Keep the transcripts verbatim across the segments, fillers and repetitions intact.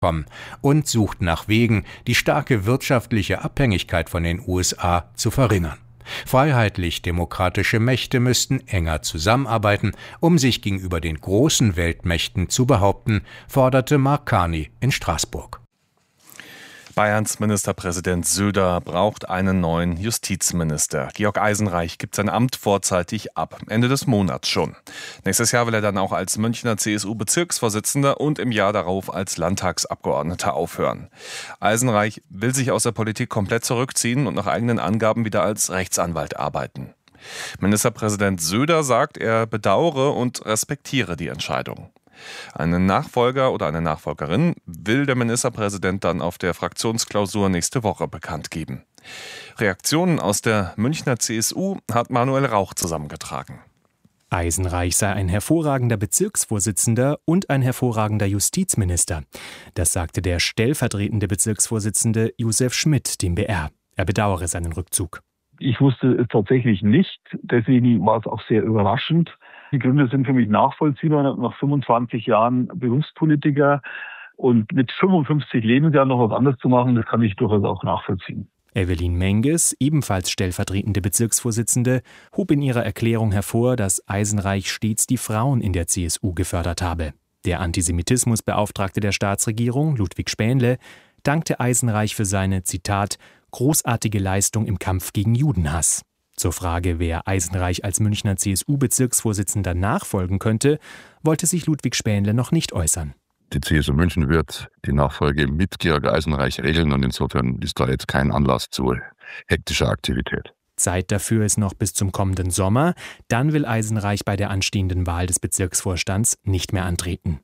kommen und sucht nach Wegen, die starke wirtschaftliche Abhängigkeit von den U S A zu verringern. Freiheitlich-demokratische Mächte müssten enger zusammenarbeiten, um sich gegenüber den großen Weltmächten zu behaupten, forderte Mark Carney in Straßburg. Bayerns Ministerpräsident Söder braucht einen neuen Justizminister. Georg Eisenreich gibt sein Amt vorzeitig ab, Ende des Monats schon. Nächstes Jahr will er dann auch als Münchner C S U-Bezirksvorsitzender und im Jahr darauf als Landtagsabgeordneter aufhören. Eisenreich will sich aus der Politik komplett zurückziehen und nach eigenen Angaben wieder als Rechtsanwalt arbeiten. Ministerpräsident Söder sagt, er bedauere und respektiere die Entscheidung. Einen Nachfolger oder eine Nachfolgerin will der Ministerpräsident dann auf der Fraktionsklausur nächste Woche bekannt geben. Reaktionen aus der Münchner C S U hat Manuel Rauch zusammengetragen. Eisenreich sei ein hervorragender Bezirksvorsitzender und ein hervorragender Justizminister. Das sagte der stellvertretende Bezirksvorsitzende Josef Schmidt dem B R. Er bedauere seinen Rückzug. Ich wusste es tatsächlich nicht, deswegen war es auch sehr überraschend. Die Gründe sind für mich nachvollziehbar. Nach fünfundzwanzig Jahren Berufspolitiker und mit fünfundfünfzig Lebensjahren noch was anderes zu machen, das kann ich durchaus auch nachvollziehen. Evelyn Menges, ebenfalls stellvertretende Bezirksvorsitzende, hob in ihrer Erklärung hervor, dass Eisenreich stets die Frauen in der C S U gefördert habe. Der Antisemitismusbeauftragte der Staatsregierung, Ludwig Spähnle, dankte Eisenreich für seine, Zitat, großartige Leistung im Kampf gegen Judenhass. Zur Frage, wer Eisenreich als Münchner C S U-Bezirksvorsitzender nachfolgen könnte, wollte sich Ludwig Spähnle noch nicht äußern. Die C S U München wird die Nachfolge mit Georg Eisenreich regeln und insofern ist da jetzt kein Anlass zu hektischer Aktivität. Zeit dafür ist noch bis zum kommenden Sommer. Dann will Eisenreich bei der anstehenden Wahl des Bezirksvorstands nicht mehr antreten.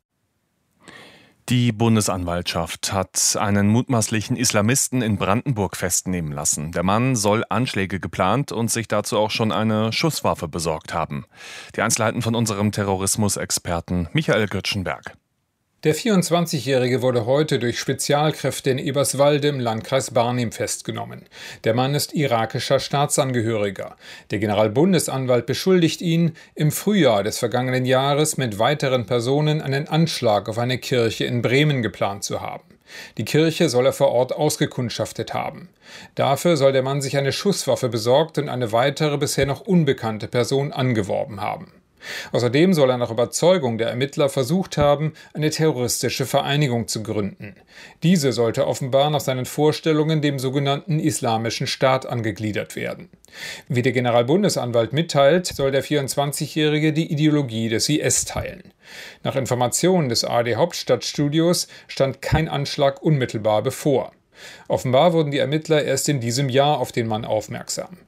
Die Bundesanwaltschaft hat einen mutmaßlichen Islamisten in Brandenburg festnehmen lassen. Der Mann soll Anschläge geplant und sich dazu auch schon eine Schusswaffe besorgt haben. Die Einzelheiten von unserem Terrorismusexperten Michael Göttschenberg. Der vierundzwanzigjährige wurde heute durch Spezialkräfte in Eberswalde im Landkreis Barnim festgenommen. Der Mann ist irakischer Staatsangehöriger. Der Generalbundesanwalt beschuldigt ihn, im Frühjahr des vergangenen Jahres mit weiteren Personen einen Anschlag auf eine Kirche in Bremen geplant zu haben. Die Kirche soll er vor Ort ausgekundschaftet haben. Dafür soll der Mann sich eine Schusswaffe besorgt und eine weitere bisher noch unbekannte Person angeworben haben. Außerdem soll er nach Überzeugung der Ermittler versucht haben, eine terroristische Vereinigung zu gründen. Diese sollte offenbar nach seinen Vorstellungen dem sogenannten Islamischen Staat angegliedert werden. Wie der Generalbundesanwalt mitteilt, soll der vierundzwanzigjährige die Ideologie des I S teilen. Nach Informationen des A R D-Hauptstadtstudios stand kein Anschlag unmittelbar bevor. Offenbar wurden die Ermittler erst in diesem Jahr auf den Mann aufmerksam.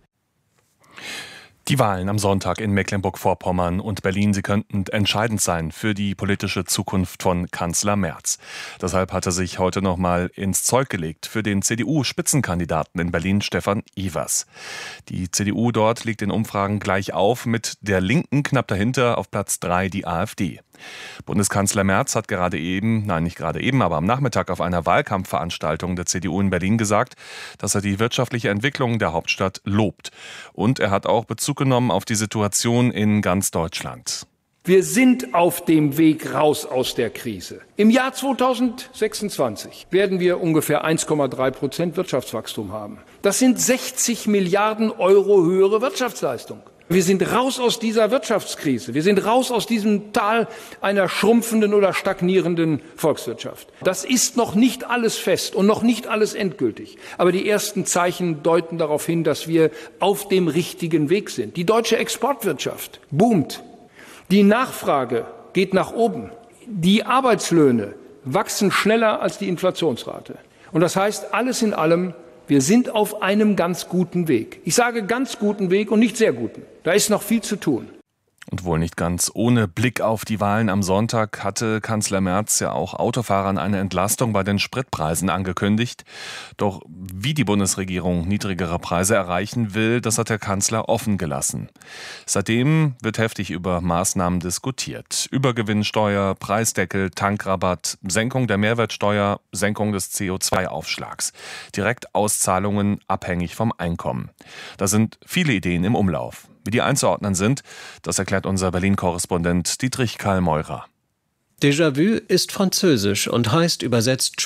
Die Wahlen am Sonntag in Mecklenburg-Vorpommern und Berlin, sie könnten entscheidend sein für die politische Zukunft von Kanzler Merz. Deshalb hat er sich heute noch mal ins Zeug gelegt für den C D U-Spitzenkandidaten in Berlin, Stefan Evers. Die C D U dort liegt in Umfragen gleich auf, mit der Linken knapp dahinter auf Platz drei die AfD. Bundeskanzler Merz hat gerade eben, nein nicht gerade eben, aber am Nachmittag auf einer Wahlkampfveranstaltung der C D U in Berlin gesagt, dass er die wirtschaftliche Entwicklung der Hauptstadt lobt. Und er hat auch Bezug genommen auf die Situation in ganz Deutschland. Wir sind auf dem Weg raus aus der Krise. Im Jahr zweitausendsechsundzwanzig werden wir ungefähr eins Komma drei Prozent Wirtschaftswachstum haben. Das sind sechzig Milliarden Euro höhere Wirtschaftsleistung. Wir sind raus aus dieser Wirtschaftskrise. Wir sind raus aus diesem Tal einer schrumpfenden oder stagnierenden Volkswirtschaft. Das ist noch nicht alles fest und noch nicht alles endgültig. Aber die ersten Zeichen deuten darauf hin, dass wir auf dem richtigen Weg sind. Die deutsche Exportwirtschaft boomt. Die Nachfrage geht nach oben. Die Arbeitslöhne wachsen schneller als die Inflationsrate. Und das heißt, alles in allem, wir sind auf einem ganz guten Weg. Ich sage ganz guten Weg und nicht sehr guten. Da ist noch viel zu tun. Und wohl nicht ganz ohne Blick auf die Wahlen am Sonntag hatte Kanzler Merz ja auch Autofahrern eine Entlastung bei den Spritpreisen angekündigt. Doch wie die Bundesregierung niedrigere Preise erreichen will, das hat der Kanzler offen gelassen. Seitdem wird heftig über Maßnahmen diskutiert. Übergewinnsteuer, Preisdeckel, Tankrabatt, Senkung der Mehrwertsteuer, Senkung des C O zwei Aufschlags. Direktauszahlungen abhängig vom Einkommen. Da sind viele Ideen im Umlauf. Wie die einzuordnen sind, das erklärt unser Berlin-Korrespondent Dietrich Karl Meurer. Déjà-vu ist französisch und heißt übersetzt